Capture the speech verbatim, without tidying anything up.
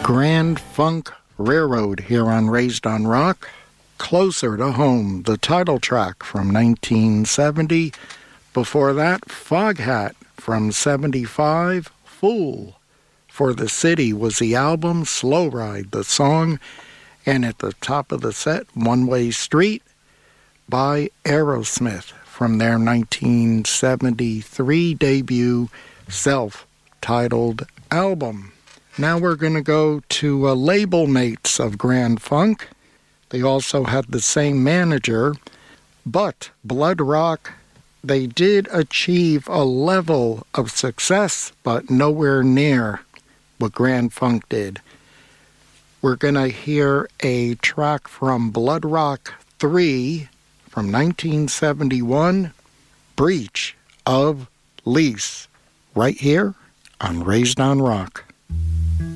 Grand Funk Railroad here on Raised on Rock. Closer to Home, the title track from nineteen seventy. Before that, Foghat from seventy-five. Fool for the City was the album, Slow Ride the song, and at the top of the set, One Way Street by Aerosmith from their nineteen seventy-three debut self-titled album. Now we're going to go to uh, label mates of Grand Funk. They also had the same manager, but Blood Rock, they did achieve a level of success, but nowhere near what Grand Funk did. We're going to hear a track from Blood Rock three from nineteen seventy-one, Breach of Lease, right here on Raised on Rock.